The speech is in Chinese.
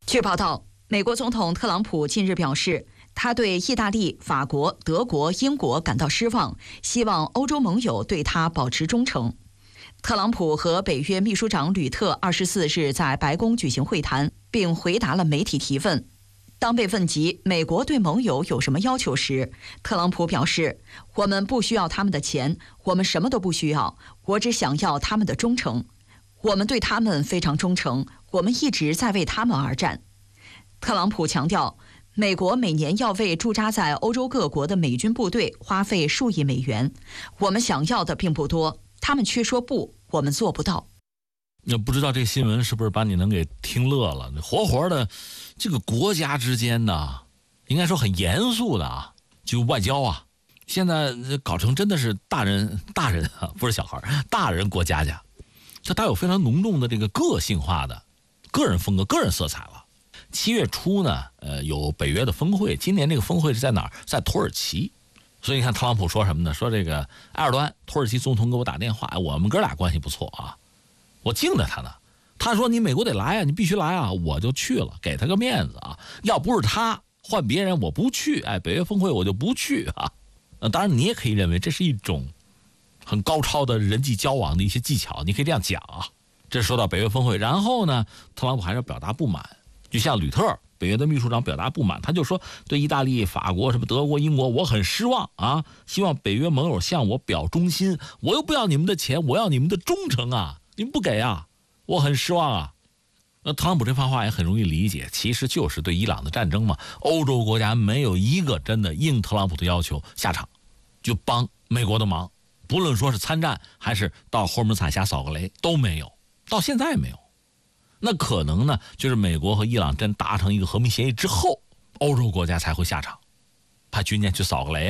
据报道，美国总统特朗普近日表示，他对意大利、法国、德国、英国感到失望，希望欧洲盟友对他保持忠诚。特朗普和北约秘书长吕特24日在白宫举行会谈，并回答了媒体提问。当被问及美国对盟友有什么要求时，特朗普表示：“我们不需要他们的钱，我们什么都不需要，我只想要他们的忠诚。我们对他们非常忠诚，我们一直在为他们而战。”特朗普强调，美国每年要为驻扎在欧洲各国的美军部队花费数亿美元，我们想要的并不多，他们却说不，我们做不到。 不知道这新闻是不是把你能给听乐了？活活的，这个国家之间呢，应该说很严肃的啊，就外交啊，现在搞成真的是大人啊，不是小孩，大人过家家，它带有非常浓重的这个个性化的个人风格、个人色彩了。7月初呢，有北约的峰会，今年这个峰会是在哪儿？在土耳其。所以你看特朗普说什么呢？说这个埃尔多安土耳其总统给我打电话，我们哥俩关系不错啊，我敬着他呢。他说你美国得来啊，你必须来啊，我就去了，给他个面子啊。要不是他换别人我不去，北约峰会我就不去啊。当然你也可以认为这是一种很高超的人际交往的一些技巧，你可以这样讲啊。这说到北约峰会，然后呢，特朗普还是表达不满，就像吕特北约的秘书长表达不满，他就说对意大利、法国、什么德国、英国我很失望啊，希望北约盟友向我表忠心，我又不要你们的钱，我要你们的忠诚啊，你们不给啊，我很失望啊。特朗普这番话也很容易理解，其实就是对伊朗的战争嘛，欧洲国家没有一个真的应特朗普的要求下场就帮美国的忙，不论说是参战还是到霍尔木兹海峡扫个雷都没有，到现在也没有。那可能呢，就是美国和伊朗真达成一个和平协议之后，欧洲国家才会下场，派军舰去扫个雷